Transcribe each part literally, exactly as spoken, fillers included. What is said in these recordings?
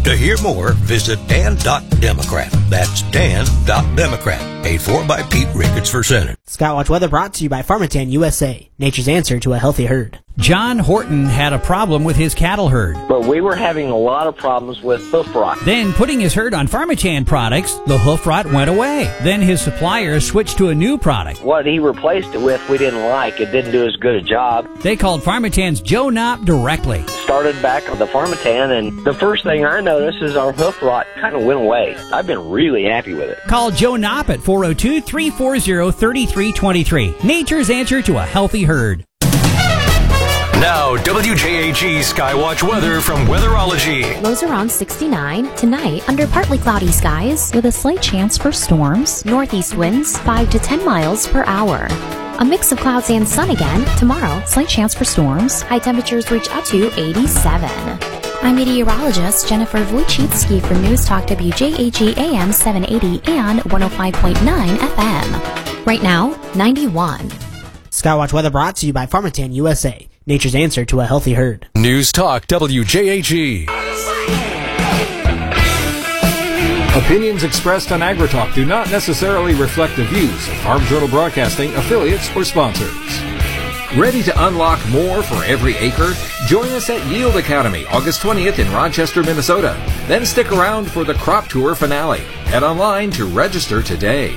To hear more, visit dan dot democrat. That's dan dot democrat. Paid for by Pete Ricketts for Senate. Skywatch weather brought to you by Pharmatan U S A, nature's answer to a healthy herd. John Horton had a problem with his cattle herd. But we were having a lot of problems with hoof rot. Then, putting his herd on Pharmatan products, the hoof rot went away. Then his supplier switched to a new product. What he replaced it with, we didn't like. It didn't do as good a job. They called Pharmatan's Joe Knopp directly. Started back on the Pharmatan, and the first thing I noticed is our hoof rot kind of went away. I've been really happy with it. Call Joe Knopp at four oh two, three four zero, three three two three. Nature's answer to a healthy herd. Now, W J A G Skywatch weather from Weatherology. Lows around sixty-nine. Tonight, under partly cloudy skies with a slight chance for storms. Northeast winds five to ten miles per hour. A mix of clouds and sun again. Tomorrow, slight chance for storms. High temperatures reach up to eighty-seven. I'm meteorologist Jennifer Wojcicki for News Talk W J A G A M seven eighty and one oh five point nine F M. Right now, ninety-one. Skywatch weather brought to you by Pharmatan U S A, nature's answer to a healthy herd. News Talk W J A G. Opinions expressed on AgriTalk do not necessarily reflect the views of Farm Journal Broadcasting, affiliates, or sponsors. Ready to unlock more for every acre? Join us at Yield Academy, August twentieth in Rochester, Minnesota. Then stick around for the Crop Tour finale. Head online to register today.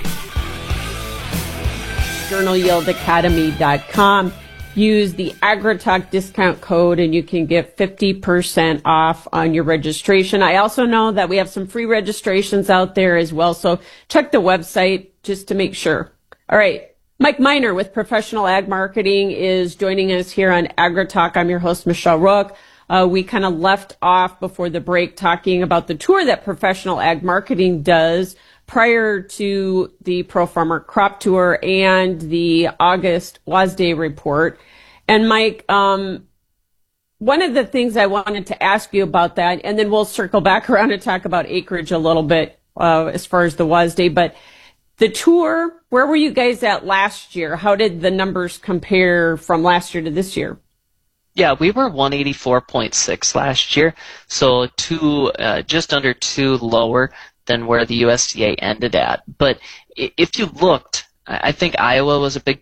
journal yield academy dot com. Use the AgriTalk discount code and you can get fifty percent off on your registration. I also know that we have some free registrations out there as well, so check the website just to make sure. All right. Mike Miner with Professional Ag Marketing is joining us here on AgriTalk. I'm your host, Michelle Rook. Uh, we kind of left off before the break talking about the tour that Professional Ag Marketing does prior to the Pro Farmer Crop Tour and the August WASDE report. And Mike, um, one of the things I wanted to ask you about that, and then we'll circle back around and talk about acreage a little bit uh, as far as the WASDE, but the tour, where were you guys at last year? How did the numbers compare from last year to this year? Yeah, we were one eighty-four point six last year, so two, uh, just under two lower than where the U S D A ended at. But if you looked, I think Iowa was a big